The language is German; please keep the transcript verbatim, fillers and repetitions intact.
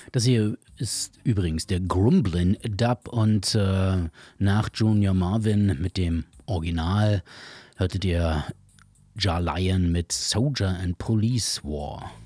Das hier ist übrigens der Grumblin Dub und äh, nach Junior Marvin mit dem Original hörtet ihr Ja Lion mit Soldier and Police War.